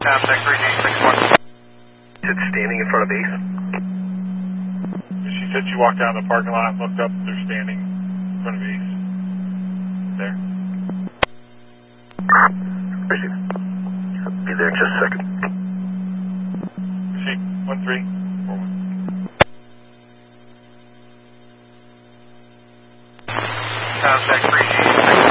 Contact 3D61. Is it standing in front of base? She said she walked down the parking lot and looked up. They're standing in front of base. There. Receive. Be there in just a second. Receive. 1341. Contact 3D.